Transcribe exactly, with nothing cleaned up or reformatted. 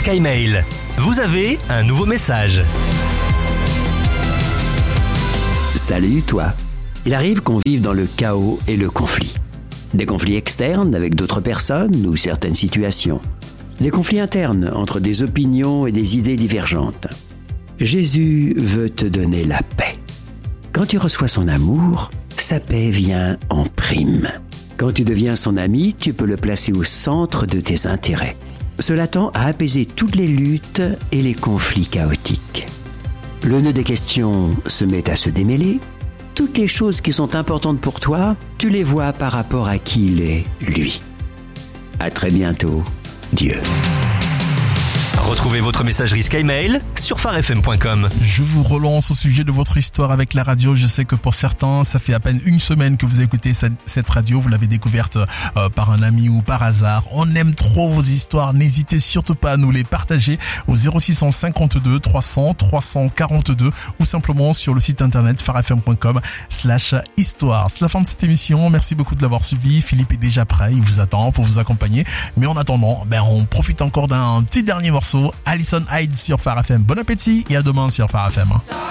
SkyMail. Vous avez un nouveau message. Salut toi. Il arrive qu'on vive dans le chaos et le conflit. Des conflits externes avec d'autres personnes ou certaines situations. Des conflits internes entre des opinions et des idées divergentes. Jésus veut te donner la paix. Quand tu reçois son amour, sa paix vient en prime. Quand tu deviens son ami, tu peux le placer au centre de tes intérêts. Cela tend à apaiser toutes les luttes et les conflits chaotiques. Le nœud des questions se met à se démêler. Toutes les choses qui sont importantes pour toi, tu les vois par rapport à qui il est, lui. À très bientôt, Dieu. Retrouvez votre messagerie SkyMail sur phare f m point com. Je vous relance au sujet de votre histoire avec la radio. Je sais que pour certains, ça fait à peine une semaine que vous écoutez cette, cette radio. Vous l'avez découverte euh, par un ami ou par hasard. On aime trop vos histoires. N'hésitez surtout pas à nous les partager au zéro six cent cinquante-deux trois cents trois cent quarante-deux ou simplement sur le site internet phare f m point com slash histoire. C'est la fin de cette émission. Merci beaucoup de l'avoir suivi. Philippe est déjà prêt. Il vous attend pour vous accompagner. Mais en attendant, ben, on profite encore d'un petit dernier morceau. Alison Hyde sur Phare F M. Bon appétit et à demain sur Phare F M.